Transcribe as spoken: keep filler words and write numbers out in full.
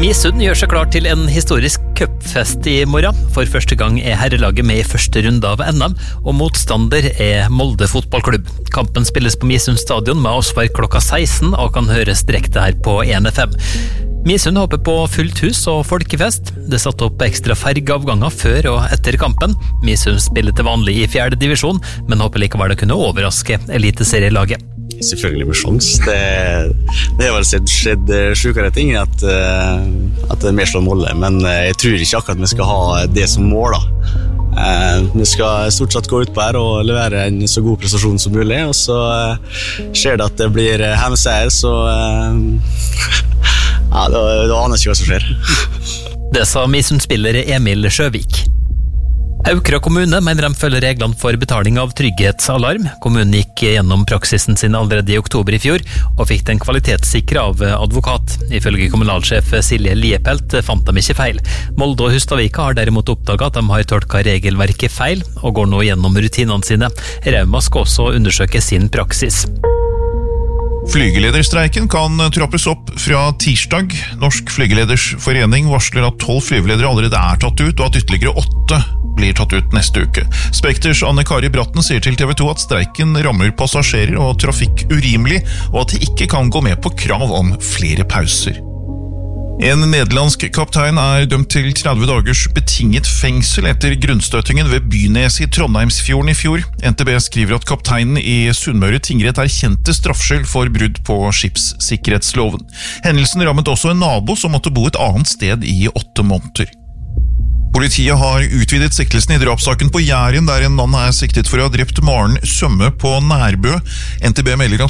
Misund gjør seg klar til en historisk cupfest i morgen. For første gang er herrelaget med i første runde av N M, og motstander er Molde fotballklubb. Kampen spilles på Misund stadion med avspark klokka seksten, og kan høres direkte her på en F M. Misund håper på fullt hus og folkefest. Det satt opp ekstra fergeavganger før og etter kampen. Misund spiller til vanlig i fjerde divisjon, men håper likevel å kunne overraske eliteserielaget. Selvfølgelig med sjans. Det, det har vel skjedd, skjedd sjukere ting at, at det er mer slår Molde, men jeg tror ikke akkurat vi skal ha det som mål da. Vi skal stort sett gå ut på her og levere en så god prestasjon som mulig, og så skjer det at det blir hjemmeseier, så ja, da, da aner jeg ikke hva som skjer. Det sa Misund-spiller Emil Sjøvik. Aukra kommune mener de følger reglene for betaling av trygghetsalarm. Kommunen gikk gjennom praksisen sin allerede i oktober i fjor, og fikk den kvalitetssikret av advokat. Ifølge kommunalsjef Silje Liepelt fant de ikke feil. Molde og Hustadvika har derimot oppdaget at de har tolket regelverket feil, og går nå gjennom rutinene sine. Rauma skal også undersøke sin praksis. Flygelederstreiken kan trappes opp fra tirsdag. Norsk flygeleders forening varsler at tolv flygeledere allerede er tatt ut, og at ytterligere åtte blir tatt ut neste uke. Spekters Anne Kari Bratten sier til T V to at streiken rammer passasjerer og trafikk urimelig, og at de ikke kan gå med på krav om flere pauser. En nederlandsk kaptein er dømt til tretti dagers betinget fengsel etter grunnstøtingen ved Bynes i Trondheimsfjorden i fjor. N T B skriver at kapteinen i Sunnmøre tingrett erkjente straffskyld for brudd på skipssikkerhetsloven. Hendelsen rammet også en nabo som måtte bo et annet sted i åtte måneder. Politiet har utvidet siktelsen i drapssaken på Jæren, der en mann er siktet for å ha drept Maren Sømme på Nærbø. N T B melder at